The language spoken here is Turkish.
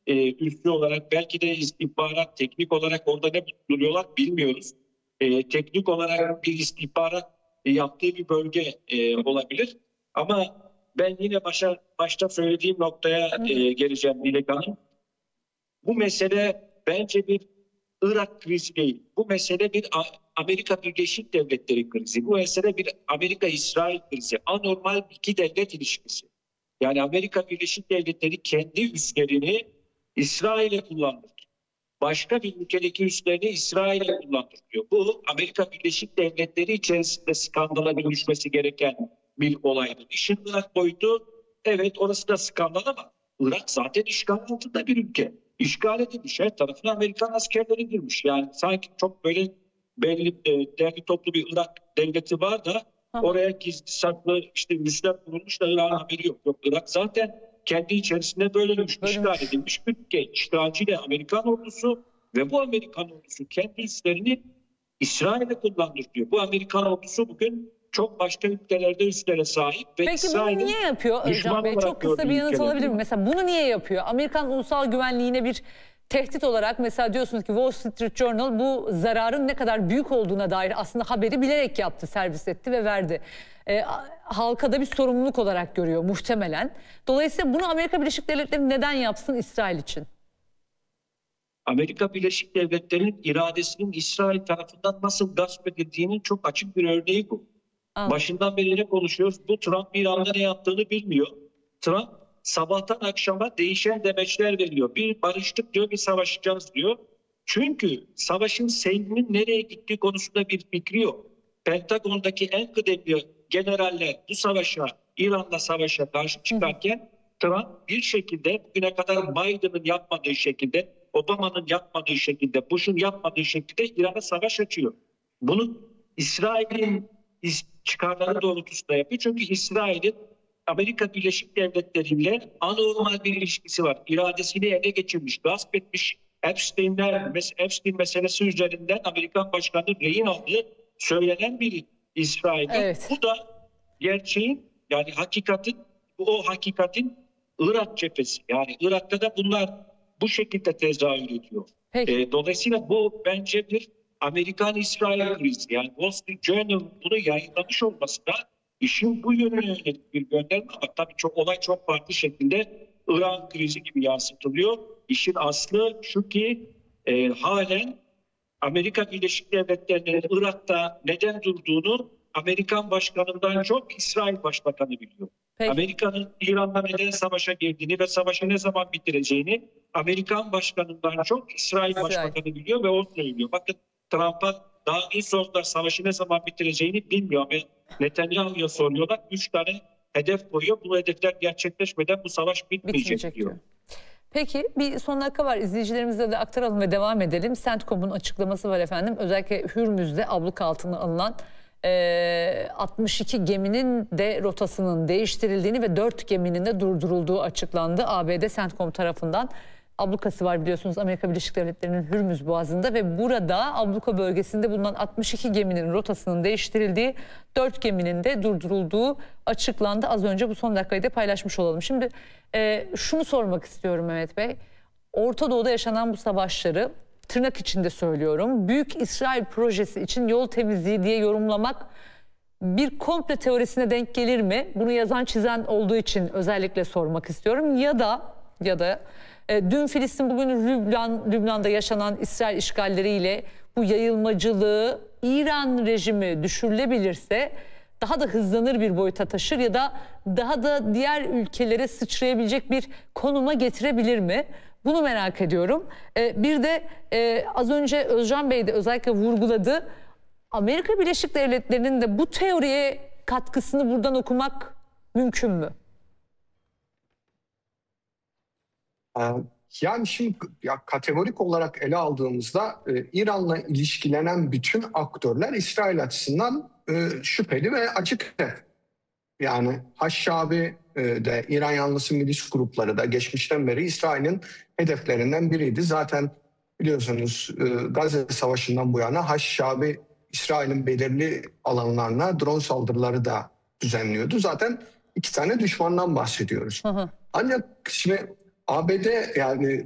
üssü olarak, belki de istihbarat, teknik olarak orada ne duruyorlar bilmiyoruz. Teknik olarak bir istihbarat yaptığı bir bölge olabilir. Ama ben yine başta söylediğim noktaya geleceğim Dilek Hanım. Bu mesele bence bir Irak krizi değil. Bu mesele bir Amerika Birleşik Devletleri krizi. Bu mesele bir Amerika-İsrail krizi. Anormal iki devlet ilişkisi. Yani Amerika Birleşik Devletleri kendi üslerini İsrail'e kullandırıyor. Başka bir ülkedeki üslerini İsrail'e kullandırıyor. Bu Amerika Birleşik Devletleri içerisinde skandala dönüşmesi gereken bir olaydı. İşin Irak boyutu, evet orası da skandal ama Irak zaten işgal altında bir ülke. İşgal edilmiş, her tarafına Amerikan askerleri girmiş. Yani sanki çok böyle belli derli toplu bir Irak devleti var da oraya gizli saklı işte üsler kurulmuş da Irak'ın haberi yok. Yok, Irak zaten kendi içerisinde bölünmüş, işgal edilmiş bir ülke. İşgalci de Amerikan ordusu ve bu Amerikan ordusu kendi üslerini İsrail'e kullandırıyor. Bu Amerikan ordusu bugün çok başka ülkelerde üslere sahip. Ve peki bunu niye yapıyor Özcan Bey? Çok kısa bir yanıt alabilir miyim? Mesela bunu niye yapıyor? Amerikan ulusal güvenliğine bir tehdit olarak mesela diyorsunuz ki Wall Street Journal bu zararın ne kadar büyük olduğuna dair aslında haberi bilerek yaptı, servis etti ve verdi. Halka da bir sorumluluk olarak görüyor muhtemelen. Dolayısıyla bunu Amerika Birleşik Devletleri neden yapsın İsrail için? Amerika Birleşik Devletleri'nin iradesinin İsrail tarafından nasıl gasp edildiğinin çok açık bir örneği bu. Başından beri ne konuşuyoruz? Bu Trump İran'da ne yaptığını bilmiyor. Trump sabahtan akşama değişen demeçler veriyor. Bir barıştık diyor, bir savaşacağız diyor. Çünkü savaşın seyrinin nereye gittiği konusunda bir fikri yok. Pentagon'daki en kıdemli generaller bu savaşa, İran'la savaşa karşı çıkarken Trump bir şekilde bugüne kadar Biden'ın yapmadığı şekilde, Obama'nın yapmadığı şekilde, Bush'un yapmadığı şekilde İran'a savaş açıyor. Bunu İsrail'in çıkarları doğrultusunda yapıyor. Çünkü İsrail'in Amerika Birleşik Devletleri ile anormal bir ilişkisi var. İradesini ele geçirmiş, gasp etmiş. Epstein meselesi üzerinden Amerikan başkanı rehin aldığı söylenen bir İsrail'in. Evet. Bu da gerçeğin, yani hakikatin Irak cephesi. Yani Irak'ta da bunlar bu şekilde tezahür ediyor. Dolayısıyla bu bence bir Amerikan-İsrail krizi. Yani Wall Street Journal bunu yayınlamış olması da işin bu yönüne yönelik bir gönderme ama tabii olay çok farklı şekilde İran krizi gibi yansıtılıyor. İşin aslı şu ki halen Amerika Birleşik Devletleri'nin Irak'ta neden durduğunu Amerikan başkanından çok İsrail başbakanı biliyor. Amerika'nın İran'la neden savaşa girdiğini ve savaşı ne zaman bitireceğini Amerikan başkanından çok İsrail başbakanı biliyor ve o söylüyor. Bakın Trump'a daha en sonunda savaşı ne zaman bitireceğini bilmiyor. Netanyahu'ya soruyorlar. 3 tane hedef koyuyor. Bu hedefler gerçekleşmeden bu savaş bitmeyecek diyor. Peki bir son dakika var. İzleyicilerimize de aktaralım ve devam edelim. CENTCOM'un açıklaması var efendim. Özellikle Hürmüz'de abluk altına alınan 62 geminin de rotasının değiştirildiğini ve 4 geminin de durdurulduğu açıklandı. ABD CENTCOM tarafından ablukası var biliyorsunuz Amerika Birleşik Devletleri'nin Hürmüz Boğazı'nda ve burada abluka bölgesinde bulunan 62 geminin rotasının değiştirildiği, 4 geminin de durdurulduğu açıklandı. Az önce bu son dakikayı da paylaşmış olalım. Şimdi şunu sormak istiyorum Mehmet Bey. Orta Doğu'da yaşanan bu savaşları tırnak içinde söylüyorum. Büyük İsrail projesi için yol temizliği diye yorumlamak bir komple teorisine denk gelir mi? Bunu yazan çizen olduğu için özellikle sormak istiyorum. Ya da dün Filistin, bugün Lübnan'da yaşanan İsrail işgalleriyle bu yayılmacılığı İran rejimi düşürülebilirse daha da hızlanır bir boyuta taşır ya da daha da diğer ülkelere sıçrayabilecek bir konuma getirebilir mi? Bunu merak ediyorum. Bir de az önce Özcan Bey de özellikle vurguladı. Amerika Birleşik Devletleri'nin de bu teoriye katkısını buradan okumak mümkün mü? Yani şimdi kategorik olarak ele aldığımızda İran'la ilişkilenen bütün aktörler İsrail açısından şüpheli ve açık hedef. Yani Haşşabi de İran yanlısı milis grupları da geçmişten beri İsrail'in hedeflerinden biriydi. Zaten biliyorsunuz Gazze Savaşı'ndan bu yana Haşşabi İsrail'in belirli alanlarına drone saldırıları da düzenliyordu. Zaten 2 tane düşmandan bahsediyoruz. Ancak şimdi ABD yani